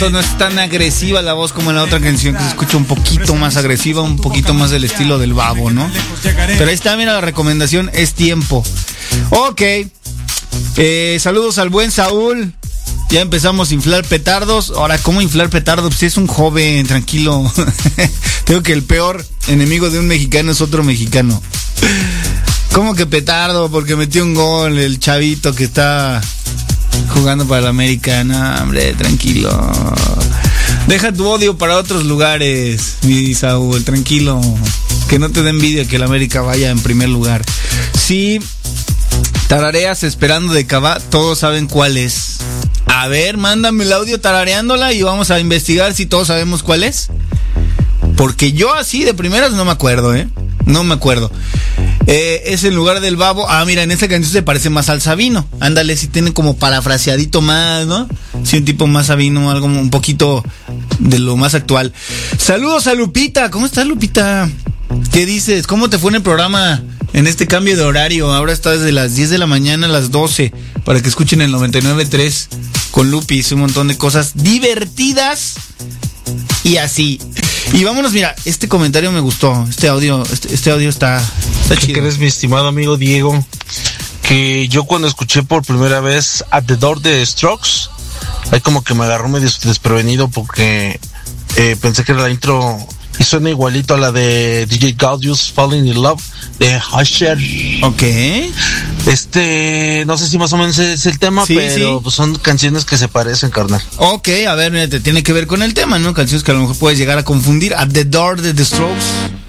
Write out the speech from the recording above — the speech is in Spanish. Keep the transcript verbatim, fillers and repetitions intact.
No es tan agresiva la voz como en la otra canción, que se escucha un poquito más agresiva, un poquito más del estilo del Babo, ¿no? Pero ahí está, mira, la recomendación es tiempo. Ok. Eh, saludos al buen Saúl. Ya empezamos a inflar petardos. Ahora, ¿cómo inflar petardos? Pues es un joven, tranquilo. Tengo que el peor enemigo de un mexicano es otro mexicano. ¿Cómo que petardo? Porque metió un gol el chavito que está jugando para la América. No, hombre, tranquilo. Deja tu odio para otros lugares, mi Saúl, tranquilo. Que no te dé envidia que la América vaya en primer lugar. Sí, tarareas esperando de Cabá, todos saben cuál es. A ver, mándame el audio tarareándola y vamos a investigar si todos sabemos cuál es. Porque yo así de primeras no me acuerdo, ¿eh? No me acuerdo. Eh, es en lugar del Babo. Ah, mira, en esta canción se parece más al Sabino. Ándale, si tiene como parafraseadito más, ¿no? Sí, un tipo más Sabino, algo un poquito de lo más actual. Saludos a Lupita. ¿Cómo estás, Lupita? ¿Qué dices? ¿Cómo te fue en el programa en este cambio de horario? Ahora está desde las diez de la mañana a las doce para que escuchen el noventa y nueve punto tres con Lupis, un montón de cosas divertidas y así. Y vámonos, mira, este comentario me gustó, este audio, este, este audio está, está ¿Qué chido. crees, mi estimado amigo Diego? Que yo cuando escuché por primera vez At the Door de Strokes, ahí como que me agarró medio desprevenido porque eh, pensé que era la intro y suena igualito a la de D J Gaudius Falling in Love de Usher. Ok. Este, no sé si más o menos es el tema, Sí, pero sí. pues son canciones que se parecen, carnal. Ok, a ver, mira, te tiene que ver con el tema, ¿no? Canciones que a lo mejor puedes llegar a confundir. At the Door de The Strokes.